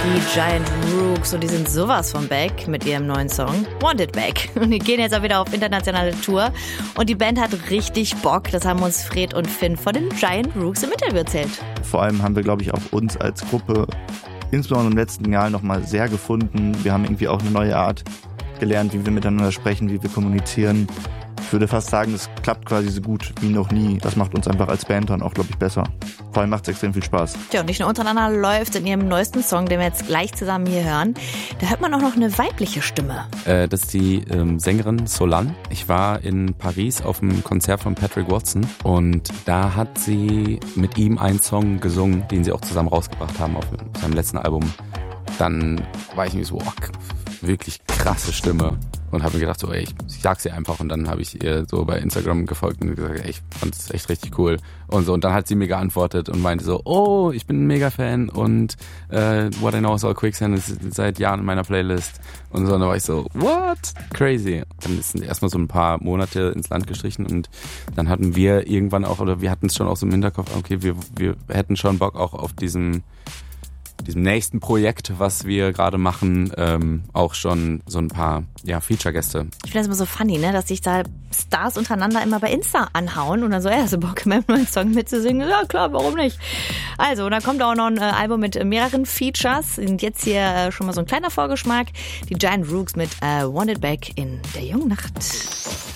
Die Giant Rooks, und die sind sowas von back mit ihrem neuen Song Wanted Back. Und die gehen jetzt auch wieder auf internationale Tour. Und die Band hat richtig Bock. Das haben uns Fred und Finn von den Giant Rooks im Interview erzählt. Vor allem haben wir, glaube ich, auch uns als Gruppe insbesondere im letzten Jahr nochmal sehr gefunden. Wir haben irgendwie auch eine neue Art gelernt, wie wir miteinander sprechen, wie wir kommunizieren. Ich würde fast sagen, es klappt quasi so gut wie noch nie. Das macht uns einfach als Band dann auch, glaube ich, besser. Vor allem macht es extrem viel Spaß. Ja, und nicht nur untereinander läuft in ihrem neuesten Song, den wir jetzt gleich zusammen hier hören, da hört man auch noch eine weibliche Stimme. Das ist die Sängerin Solange. Ich war in Paris auf einem Konzert von Patrick Watson und da hat sie mit ihm einen Song gesungen, den sie auch zusammen rausgebracht haben auf seinem letzten Album. Dann war ich mir so, wirklich krasse Stimme. Und habe mir gedacht, so, ey, ich sag sie einfach. Und dann habe ich ihr so bei Instagram gefolgt und gesagt, ey, ich fand es echt richtig cool. Und so, und dann hat sie mir geantwortet und meinte so, oh, ich bin ein Mega-Fan und What I Know Is All Quicksand ist seit Jahren in meiner Playlist. Und so, und dann war ich so, what? Crazy. Dann ist erstmal so ein paar Monate ins Land gestrichen und dann hatten wir irgendwann auch, oder wir hatten es schon auch so im Hinterkopf, okay, wir hätten schon Bock auch auf diesem nächsten Projekt, was wir gerade machen, auch schon so ein paar Feature-Gäste. Ich finde das immer so funny, ne, dass sich da Stars untereinander immer bei Insta anhauen und dann so, hast du Bock, in meinem neuen Song mitzusingen? Ja klar, warum nicht? Also, und dann kommt auch noch ein Album mit mehreren Features. Und jetzt hier schon mal so ein kleiner Vorgeschmack. Die Giant Rooks mit Wanted Back in der jungen Nacht.